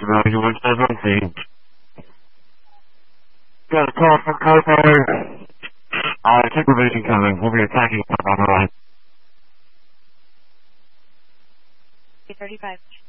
you went to the scene. Got a call from Coco. Supervision coming. We'll be attacking on the right. 35.